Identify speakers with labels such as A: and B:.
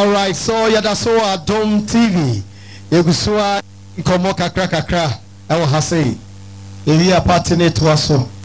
A: All right, so yadaso Adom TV. Yegusua nkomo kakra kakra. Ewo hase. Elia party ne to aso.